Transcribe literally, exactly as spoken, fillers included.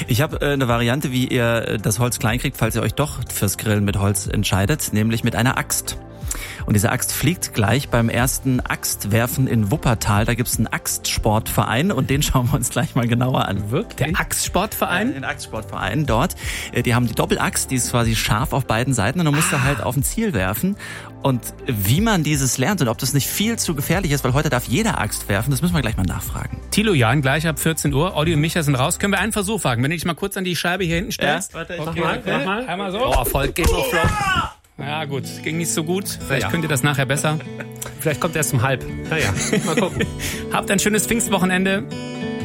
Ich habe äh, eine Variante, wie ihr äh, das Holz klein kriegt, falls ihr euch doch fürs Grillen mit Holz entscheidet, nämlich mit einer Axt. Und diese Axt fliegt gleich beim ersten Axtwerfen in Wuppertal. Da gibt's einen Axtsportverein und den schauen wir uns gleich mal genauer an. Wirklich? Der Axtsportverein? Ja, den Axtsportverein dort. Die haben die Doppelaxt, die ist quasi scharf auf beiden Seiten und dann musst ah. du halt auf ein Ziel werfen. Und wie man dieses lernt und ob das nicht viel zu gefährlich ist, weil heute darf jeder Axt werfen, das müssen wir gleich mal nachfragen. Thilo Jahn, gleich ab vierzehn Uhr. Olli und Micha sind raus. Können wir einen Versuch wagen? Wenn du dich mal kurz an die Scheibe hier hinten stellst. Ja, warte, ich okay. mach mal. Mach mal. Einmal so. Oh, Erfolg geht noch flott. Ja gut, ging nicht so gut. Vielleicht ja. könnt ihr das nachher besser. Vielleicht kommt er erst um halb. Naja, mal gucken. Habt ein schönes Pfingstwochenende.